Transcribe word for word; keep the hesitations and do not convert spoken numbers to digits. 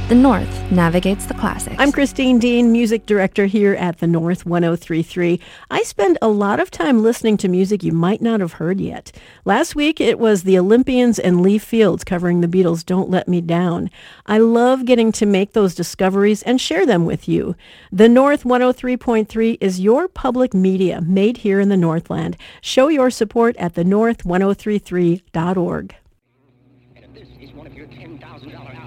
The North navigates the classics. I'm Christine Dean, music director here at The North one oh three point three. I spend a lot of time listening to music you might not have heard yet. Last week, it was the Olympians and Lee Fields covering the Beatles' Don't Let Me Down. I love getting to make those discoveries and share them with you. The North one oh three point three is your public media made here in the Northland. Show your support at the north ten thirty-three dot org. And if this is one of your ten thousand dollars